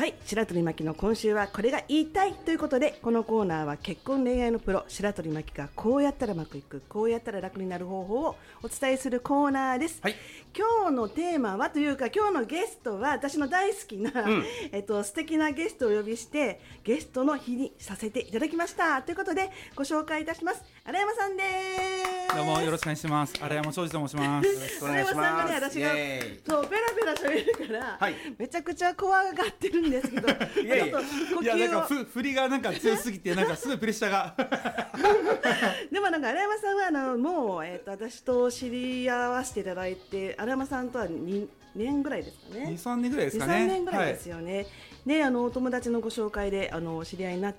はい、白鳥真希の今週はこれが言いたいということで、このコーナーは結婚恋愛のプロ白鳥真希がこうやったらうまくいく、こうやったら楽になる方法をお伝えするコーナーです、 はい、 今日のテーマはというか、今日のゲストは私の大好きな、素敵なゲストをお呼びしてゲストの日にさせていただきましたということで、ご紹介いたします。荒山さんです。 どうもよろしくお願いします。荒山庄司と申します。よろしくお願いします。 荒山さんがね、私がそうペラペラ喋るから、 はい、 めちゃくちゃ怖がってるんですけど、 いやいや、いや、なんか振りがなんか強すぎて、なんかすごいプレッシャーがでもなんか荒山さんはもう、私と知り合わせていただいて、荒山さんとは2年ぐらいですかね。 2、3年ぐらいですかね。 2、3年ぐらいですよね、はい、でお友達のご紹介で知り合いになって、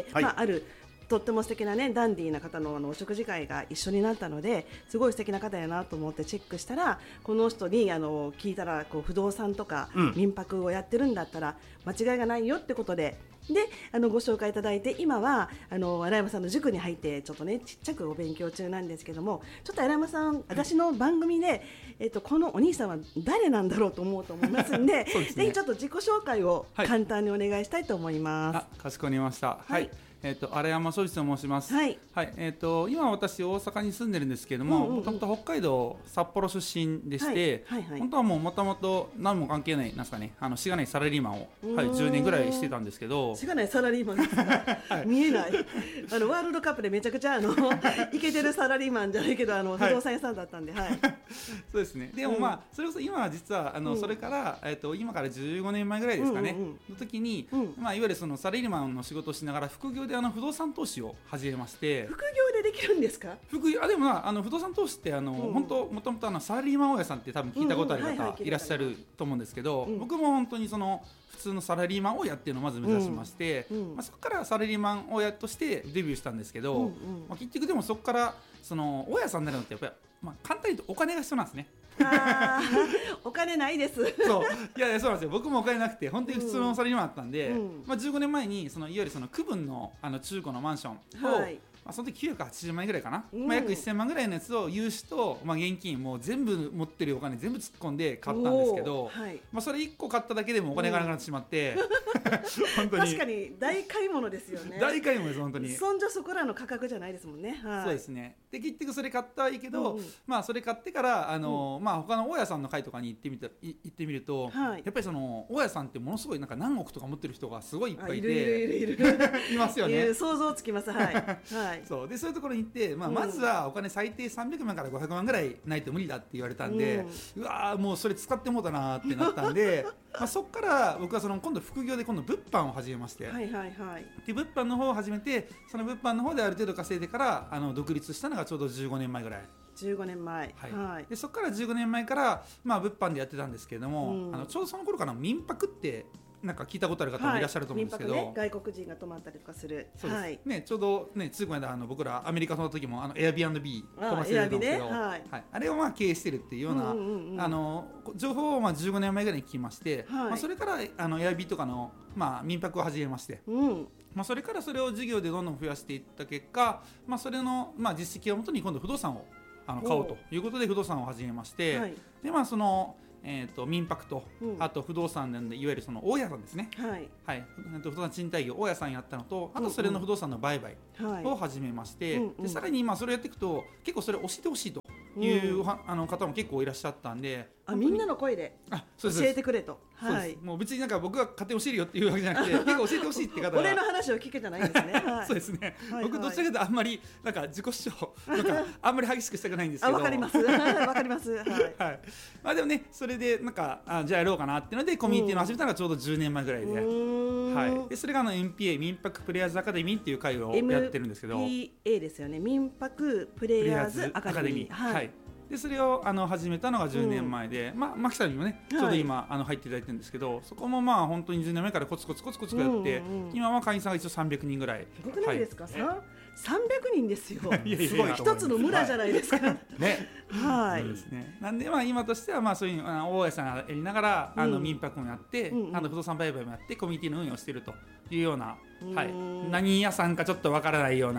はい、あるとっても素敵なね、ダンディーな方のお食事会が一緒になったので、すごい素敵な方やなと思ってチェックしたら、この人に聞いたら、こう不動産とか民泊をやってるんだったら間違いがないよってことで、ご紹介いただいて、今は荒山さんの塾に入ってちょっとね、ちっちゃくお勉強中なんですけども、ちょっと荒山さん、私の番組で、このお兄さんは誰なんだろうと思うと思いますんで、 そうですね、 ぜひちょっと自己紹介を簡単にお願いしたいと思います。 はい、かしこまりました。はい、荒山庄司と申します。 はい、 はい、今私大阪に住んでるんですけれども、もともと北海道札幌出身でして、本当はもともと何も関係ないなんですかね、しがないサラリーマンを、はい、10年ぐらいしてたんですけど、 しがないサラリーマンですか、はい、見えないワールドカップでめちゃくちゃイケてるサラリーマンじゃないけど不動産屋さんだったんで、はい、 そうですね。でもまあ、それこそ今は実はそれから、今から15年前ぐらいですかね、の時に、まあ、いわゆるそのサラリーマンの仕事をしながら副業で不動産投資を始めまして。 副業でできるんですか？ 副業でも不動産投資って本当もともとサラリーマン大家さんって多分聞いたことある方いらっしゃると思うんですけど、僕も本当にその普通のサラリーマン大家っていうのをまず目指しまして、まあ、そこからサラリーマン大家としてデビューしたんですけど、まあ、結局でもそこからその大家さんになるのってやっぱり、まあ、簡単に言うとお金が必要なんですね。 お金ないです。 そういやそうなんですよ。僕もお金なくて本当に普通のサラリーマンだったんで、まあ、15年前にいわゆるその区分の中古のマンションを、はい、まあ、その時980万円ぐらいかな、まあ、約1000万ぐらいのやつを融資と、まあ、現金もう全部持ってるお金全部突っ込んで買ったんですけど、はい、まあ、それ1個買っただけでもお金がなくなってしまって本当に確かに大買い物ですよね。 大買い物です本当に。 そんじょそこらの価格じゃないですもんね。はい、 そうですね。で結局それ買ったはいいけど、まあ、それ買ってからまあ、他の大家さんの会とかに行ってみると、はい、やっぱりその大家さんってものすごいなんか何億とか持ってる人がすごいいっぱいいていますよね。 想像つきます。はい、はい、 そうでそういうところに行って、まあ、まずはお金最低300万から500万ぐらいないと無理だって言われたんで、うわーもうそれ使ってもうたなってなったんでまあそこから僕は今度副業で今度物販を始めまして、はいはいはい、で物販の方を始めて、その物販の方である程度稼いでから独立したのがちょうど15年前ぐらい。 15年前、 はいはい、でそこから15年前から、まあ、物販でやってたんですけれども、ちょうどその頃から民泊ってなんか聞いたことある方もいらっしゃると思うんですけど、 民泊ね、外国人が泊まったりとかする。 そうです、はい、ね、ちょうどね、ついこの間僕らアメリカの時もAirbnb 泊まってたんですけど、はいはい、あれをまあ経営してるっていうような、情報をまあ15年前ぐらいに聞きまして、はい、まあ、それからAirbnb とかの、まあ、民泊を始めまして、まあ、それからそれを事業でどんどん増やしていった結果、まあ、それの、まあ、実績をもとに今度不動産を買おうということで不動産を始めまして、はい、でまあその民泊と、あと不動産なんでいわゆるその大家さんですね、はいはい、不動産賃貸業大家さんやったのと、あとそれの不動産の売買を始めまして、でさらにそれをやっていくと結構それを教えてほしいという、方も結構いらっしゃったんで、 みんなの声で教えてくれと。 はい、もう別になんか僕が勝手に教えるよっていうわけじゃなくて結構教えてほしいって方が俺の話を聞けじゃないんですね。はい、 そうですね、はい、僕どちらかというとあんまりなんか自己主張なんかあんまり激しくしたくないんですけどわかりますわかります、はいはい、 まあ、でもねそれでなんかじゃあやろうかなっていうのでコミュニティの始めたのがちょうど10年前ぐらいで、はい、でそれがMPA 民泊プレイヤーズアカデミーっていう会をやってるんですけど、 MPA ですよね、民泊プレイヤーズアカデミー、 はいはい、でそれを始めたのが10年前で、まあ、マキさんにもねちょうど今、入っていただいてるんですけど、そこもまあ本当に10年前からコツコツやって、今は会員さんが一応300人ぐらい。 すごくないですか、はい、300人ですよ。すごい一つの村じゃないですか、はい、ね、はい、そうですね。なんでまあ今としてはまあそういう大家さんやりながら民泊もやって、不動産売買もやってコミュニティの運用をしているというような、はい、何屋さんかちょっとわからないような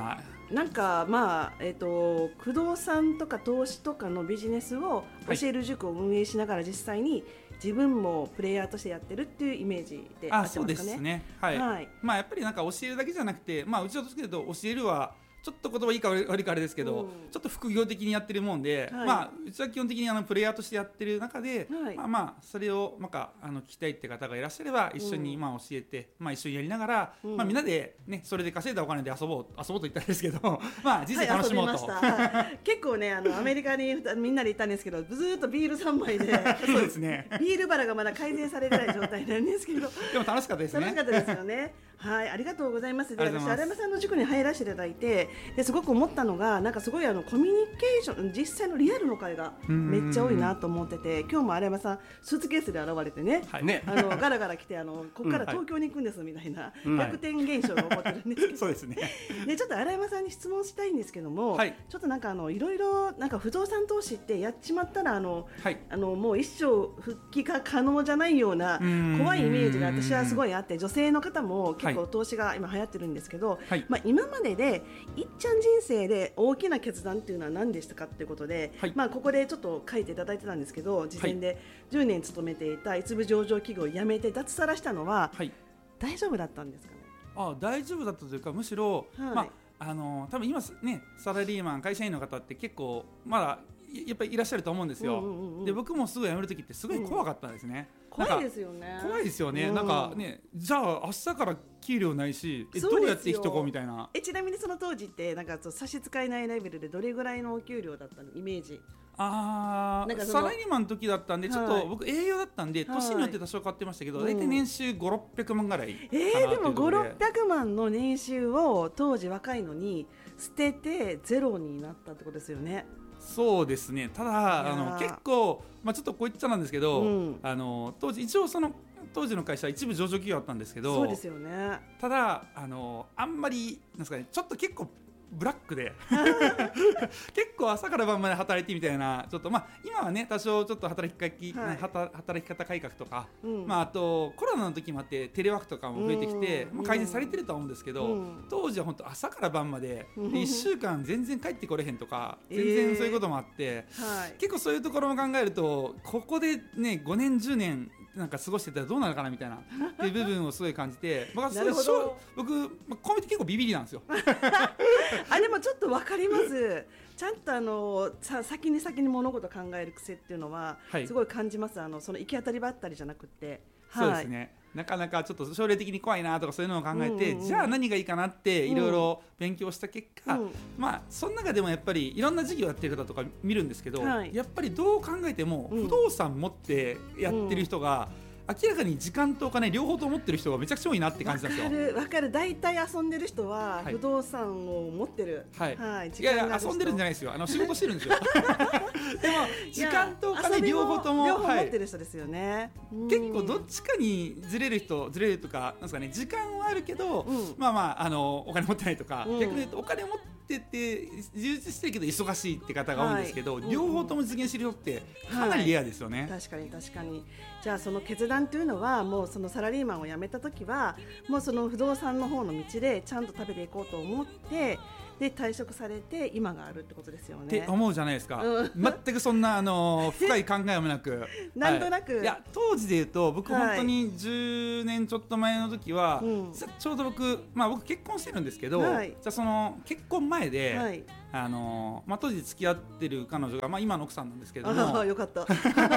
なんか不動産とか投資とかのビジネスを教える塾を運営しながら実際に自分もプレイヤーとしてやってるっていうイメージで合ってますかね。 そうですね、はい、はい、やっぱりなんか教えるだけじゃなくて、うちはどっちかというと教えるはちょっと言葉いいか悪いかあれですけど、ちょっと副業的にやってるもんで、うちは基本的にプレイヤーとしてやってる中で、それを聞きたいって方がいらっしゃれば一緒に教えて、一緒にやりながら、みんなで、ね、それで稼いだお金で遊ぼうと言ったらですけど人生楽しもうと、 結構ねアメリカにみんなで行ったんですけど、ずっとビール3杯でそうですね、 ビールバラがまだ改善されてない状態なんですけどでも楽しかったですね。 楽しかったですよね。はい、ありがとうございます。で、私荒山さんの塾に入らせていただいて、ですごく思ったのが、なんかすごいコミュニケーション、実際のリアルの会がめっちゃ多いなと思ってて、今日も荒山さんスーツケースで現れてね、ガラガラ来てここから東京に行くんですみたいな、逆転現象が起こってるんですけど、 そうですね。 でちょっと荒山さんに質問したいんですけども、ちょっとなんかいろいろなんか不動産投資ってやっちまったらもう一生復帰が可能じゃないような怖いイメージが私はすごいあって、女性の方も結構投資が今流行ってるんですけど、今まででいっちゃん人生で大きな決断っていうのは何でしたかっていうことで、ここでちょっと書いていただいてたんですけど、事前で10年勤めていた一部上場企業を辞めて脱サラしたのは、大丈夫だったんですかね。 大丈夫だったというか、むしろ、多分今ねサラリーマン会社員の方って結構まだやっぱりいらっしゃると思うんですよ。で僕もすぐ辞める時ってすごい怖かったんですね。 怖いですよね。 怖いですよね。なんかね、じゃあ明日から給料ないし、どうやって生きとこうみたいな。 ちなみにその当時ってなんか差し支えないレベルでどれぐらいのお給料だったのイメージ。 サラリーマンの時だったんで、ちょっと僕営業だったんで年によって多少変わってましたけど、大体年収5、600万ぐらいかな。 でも5、600万の年収を当時若いのに捨ててゼロになったってことですよね。 そうですね。ただ結構、ちょっとこう言っちゃなんですけど、当時一応当時の会社は一部上場企業だったんですけど、 そうですよね。 ただあんまりなんですかね、ちょっと結構ブラックで結構朝から晩まで働いてみたいな、ちょっと今はね多少ちょっと働き方改革とか、あとコロナの時もあってテレワークとかも増えてきて、改善されてるとは思うんですけど、当時は本当朝から晩まで1週間全然帰ってこれへんとか、全然そういうこともあって、結構そういうところも考えると、ここでね5年10年なんか過ごしてたらどうなるかなみたいなっていう部分をすごい感じて、僕こう見て結構ビビりなんですよでもちょっと分かります。ちゃんと先に物事考える癖っていうのはすごい感じます。その行き当たりばったりじゃなくて、 そうですね。なかなかちょっと将来的に怖いなとかそういうのを考えて、じゃあ何がいいかなっていろいろ勉強した結果、その中でもやっぱりいろんな事業やってる方とか見るんですけど、やっぱりどう考えても不動産持ってやってる人が明らかに時間とお金両方と持ってる人がめちゃくちゃ多いなって感じなんですよ。 わかる。大体遊んでる人は不動産を持ってる。 いや遊んでるんじゃないですよ。仕事してるんですよでも時間とお金両方とも持ってる人ですよね。 結構どっちかにずれるとかなんですかね、時間はあるけど、お金持ってないとか、逆に言うとお金持ってて充実してるけど忙しいって方が多いんですけど、両方とも実現してる人ってかなりレアですよね。 確かに。じゃあその決断というのは、もうそのサラリーマンを辞めた時はもうその不動産の方の道でちゃんと食べていこうと思って、で退職されて今があるってことですよね。 って思うじゃないですか。全くそんな深い考えもなくなんとなく、 いや当時で言うと僕本当に10年ちょっと前の時は、ちょうど僕結婚してるんですけど、じゃあその結婚前で、当時付き合ってる彼女が、今の奥さんなんですけども、 よかった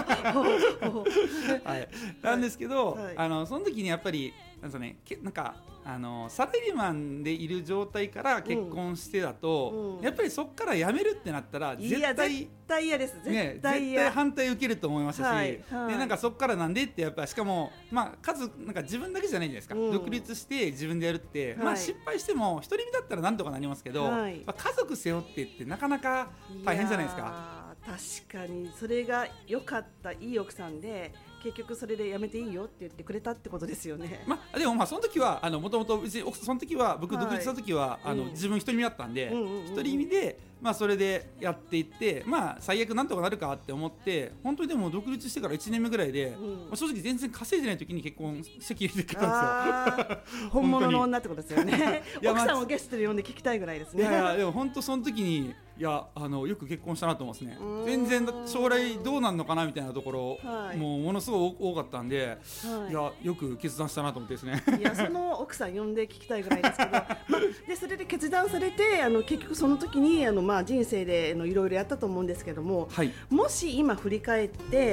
なんですけど、その時にやっぱりなんかサラリーマンでいる状態から結婚してだと、やっぱりそこから辞めるってなったら絶対嫌です。絶対反対受けると思いましたし、でなんかそこからなんでってやっぱしかもなんか自分だけじゃないじゃないですか。独立して自分でやるって、失敗しても独り身だったらなんとかなりますけど、家族背負ってってなかなか大変じゃないですか。 確かにそれが良かったいい奥さんで結局それでやめていいよって言ってくれたってことですよね。 でもその時はもともとその時は僕独立した時は、自分一人身だったんで、一人身でそれでやっていって、最悪なんとかなるかって思って、本当にでも独立してから1年目ぐらいで、正直全然稼いでない時に結婚籍入れてくれたんですよ。 本物の女ってことですよね。奥さんをゲストで呼んで聞きたいぐらいですね。 でも本当その時によく結婚したなと思いますね。全然将来どうなるのかなみたいなところ、もうものすごい多かったんで、よく決断したなと思ってですね。 いや、その奥さん呼んで聞きたいぐらいですけど、でそれで決断されて結局その時に人生でいろいろやったと思うんですけども、もし今振り返って、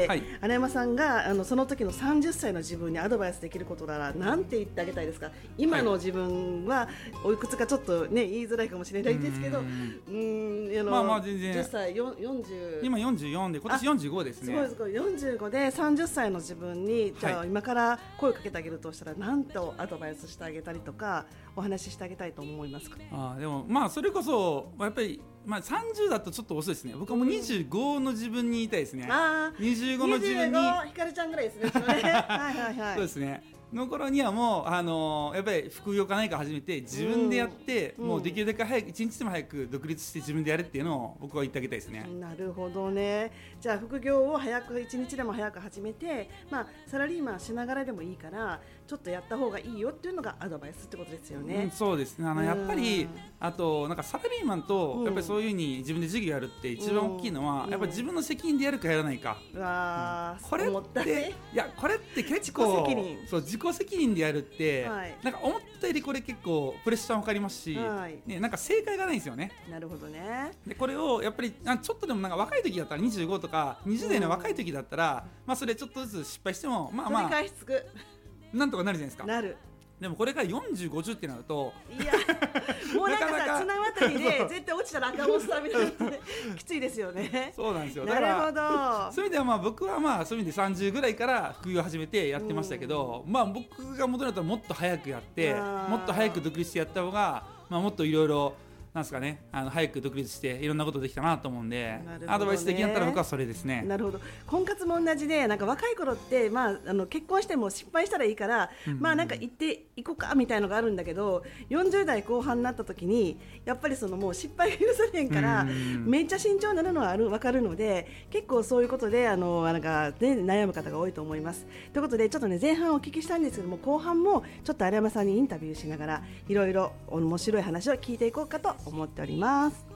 穴山さんがその時の30歳の自分にアドバイスできることなら何て言ってあげたいですか？今の自分はおいくつかちょっとね言いづらいかもしれないんですけど、 全然 10歳40 今44で今年45ですね。 すごい45で30歳の自分にじゃあ今から声をかけてあげるとしたら何とアドバイスしてあげたりとかお話ししてあげたいと思いますか？ でもそれこそやっぱり30だとちょっと遅いですね。僕はもう25の自分に言いたいですね。25の自分にひかるちゃんぐらいですね。 そうですね。の頃にはもうやっぱり副業か何か始めて自分でやって、もうできるだけ早く1日でも早く独立して自分でやるっていうのを僕は言ってあげたいですね。 なるほどね。じゃあ副業を1日でも早く始めて、サラリーマンしながらでもいいからちょっとやった方がいいよっていうのがアドバイスってことですよね。 そうですね。やっぱりあとなんかサラリーマンとやっぱりそういう風に自分で事業やるって一番大きいのは、やっぱり自分の責任でやるかやらないか。これって結構自己責任でやるって、なんか思ったよりこれ結構プレッシャーもかかりますし、なんか正解がないんですよね。 なるほどね。 でこれをやっぱりちょっとでもなんか若い時だったら25とか20代の若い時だったら、それちょっとずつ失敗しても取り返しつくなんとかなるじゃないですか。 なる。 でもこれから40、50ってなると、 いやもうなんかさ綱渡りで絶対落ちたら赤星さんみたいなきついですよね。 そうなんですよ。 なるほど。 そういう意味では僕はそういう意味で30ぐらいから副業を始めてやってましたけど、僕が戻るともっと早くやってもっと早く独立してやった方が、もっといろいろなんですかね、早く独立していろんなことできたなと思うんで、アドバイス的にやったら僕はそれですね。 なるほど。婚活も同じで、なんか若い頃って結婚しても失敗したらいいから、なんか行っていこうかみたいのがあるんだけど、40代後半になった時にやっぱりもう失敗が許されへんから、めっちゃ慎重になるのは分かるので、結構そういうことでなんか、悩む方が多いと思います。ということでちょっとね前半お聞きしたんですけども、後半もちょっと有山さんにインタビューしながらいろいろ面白い話を聞いていこうかと思っております。